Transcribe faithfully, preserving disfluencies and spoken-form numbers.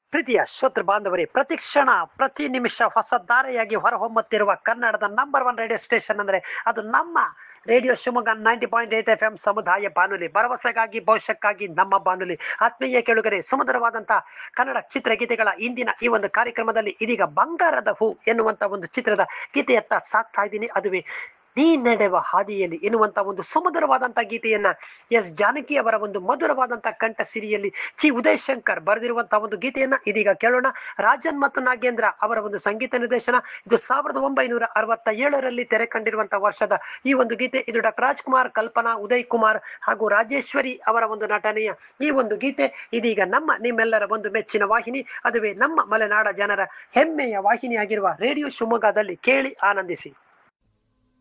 ಪ್ರೀತಿಯ ಶ್ರೋತೃ ಬಾಂಧವರೇ, ಪ್ರತಿ ಕ್ಷಣ ಪ್ರತಿ ನಿಮಿಷ ಹೊಸ ಧಾರೆಯಾಗಿ ಹೊರಹೊಮ್ಮುತ್ತಿರುವ ಕನ್ನಡದ ನಂಬರ್ ಒನ್ ರೇಡಿಯೋ ಸ್ಟೇಷನ್ ಅಂದ್ರೆ ಅದು ನಮ್ಮ radio Shivamogga ninety point eight F M ಸಮುದಾಯ ಬಾನುಲಿ. ಭರವಸೆಗಾಗಿ ಭವಿಷ್ಯಕ್ಕಾಗಿ ನಮ್ಮ ಬಾನುಲಿ. ಆತ್ಮೀಯ ಕೇಳುಗರೆ, ಸುಮಧುರವಾದಂತಹ ಕನ್ನಡ ಚಿತ್ರಗೀತೆಗಳ ಇಂದಿನ ಈ ಒಂದು ಕಾರ್ಯಕ್ರಮದಲ್ಲಿ ಇದೀಗ ಬಂಗಾರದ ಹೂ ಎನ್ನುವಂತ ಒಂದು ಚಿತ್ರದ ಗೀತೆಯತ್ತ ಸಾಕ್ತಾ ಇದ್ದೀನಿ. ಅದುವೇ ನೀ ನಡೆವ ಹಾದಿಯಲ್ಲಿ ಎನ್ನುವಂತ ಒಂದು ಸುಮಧುರವಾದಂತಹ ಗೀತೆಯನ್ನ ಎಸ್ ಜಾನಕಿ ಅವರ ಒಂದು ಮಧುರವಾದಂತಹ ಕಂಠ ಸಿರಿಯಲ್ಲಿ ಚಿ ಉದಯ್ ಶಂಕರ್ ಬರೆದಿರುವಂತಹ ಒಂದು ಗೀತೆಯನ್ನ ಇದೀಗ ಕೇಳೋಣ. ರಾಜನ್ ಮತ್ತು ನಾಗೇಂದ್ರ ಅವರ ಒಂದು ಸಂಗೀತ ನಿರ್ದೇಶನ. ಇದು ಸಾವಿರದ ಒಂಬೈನೂರ ಅರವತ್ತ ಏಳರಲ್ಲಿ ತೆರೆ ಕಂಡಿರುವಂತಹ ವರ್ಷದ ಈ ಒಂದು ಗೀತೆ. ಇದು ಡಾಕ್ಟರ್ ರಾಜ್ಕುಮಾರ್, ಕಲ್ಪನಾ, ಉದಯ್ ಕುಮಾರ್ ಹಾಗೂ ರಾಜೇಶ್ವರಿ ಅವರ ಒಂದು ನಟನೆಯ ಈ ಒಂದು ಗೀತೆ ಇದೀಗ ನಮ್ಮ ನಿಮ್ಮೆಲ್ಲರ ಒಂದು ಮೆಚ್ಚಿನ ವಾಹಿನಿ, ಅದುವೇ ನಮ್ಮ ಮಲೆನಾಡ ಜನರ ಹೆಮ್ಮೆಯ ವಾಹಿನಿಯಾಗಿರುವ ರೇಡಿಯೋ ಶಿವಮೊಗ್ಗದಲ್ಲಿ ಕೇಳಿ ಆನಂದಿಸಿ.